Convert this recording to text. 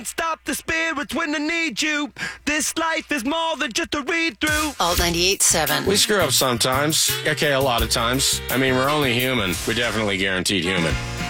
Stop the spirits when they need you. This life is more than just a read-through. Alt 98.7. We screw up sometimes. Okay, a lot of times. I mean, we're only human. We're definitely guaranteed human.